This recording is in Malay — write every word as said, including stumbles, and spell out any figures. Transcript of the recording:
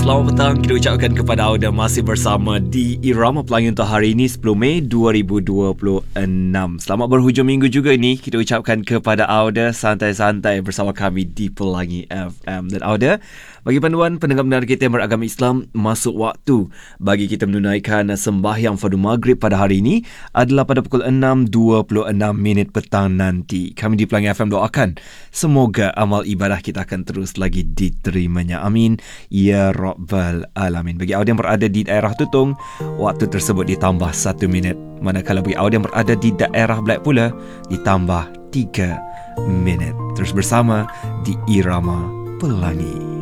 selamat petang kita ucapkan kepada anda masih bersama di Irama Pelangi untuk hari ini sepuluh Mei dua ribu dua puluh enam. Selamat berhujung minggu juga ini kita ucapkan kepada anda santai-santai bersama kami di Pelangi F M. Dan anda, bagi panduan pendengar-pendengar kita yang beragama Islam, masuk waktu bagi kita menunaikan sembahyang fardu maghrib pada hari ini adalah pada pukul enam dua puluh enam minit petang nanti. Kami di Pelangi F M doakan semoga amal ibadah kita akan terus lagi diterimanya. Amin ya Rabbal Alamin. Bagi awak yang berada di daerah Tutong, waktu tersebut ditambah satu minit. Manakala bagi awak yang berada di daerah Black pula, ditambah tiga minit. Terus bersama di Irama Pelangi.